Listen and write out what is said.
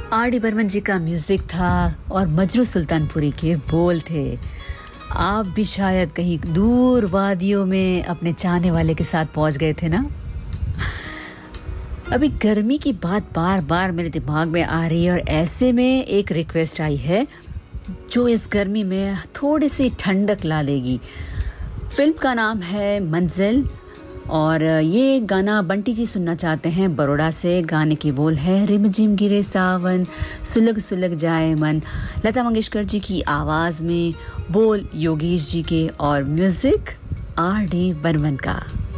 R D Burman जी का music था और मजरू सुल्तानपुरी के बोल थे। आप भी शायद कहीं दूर वादियों में अपने चाहने वाले के साथ पहुंच गए थे ना। अभी गर्मी की बात बार बार मेरे दिमाग में आ रही है और ऐसे में एक रिक्वेस्ट आई है जो इस गर्मी में थोड़ी सी ठंडक ला देगी। फिल्म का नाम है मंजिल और ये गाना बंटी जी सुनना चाहते हैं बड़ौदा से। गाने की बोल है रिमझिम गिरे सावन सुलग सुलग जाए मन, लता मंगेशकर जी की आवाज़ में, बोल योगेश जी के और म्यूजिक आर डी बर्मन का।